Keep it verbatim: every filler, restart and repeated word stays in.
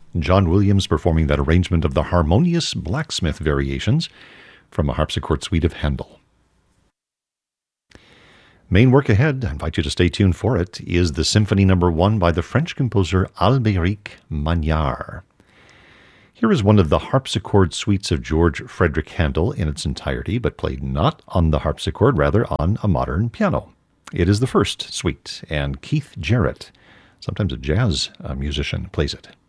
John Williams performing that arrangement of the Harmonious Blacksmith Variations from a harpsichord suite of Handel. Main work ahead, I invite you to stay tuned for it, is the Symphony Number One by the French composer Albéric Magnard. Here is one of the harpsichord suites of George Frederick Handel in its entirety, but played not on the harpsichord, rather on a modern piano. It is the first suite, and Keith Jarrett, sometimes a jazz uh, musician, plays it.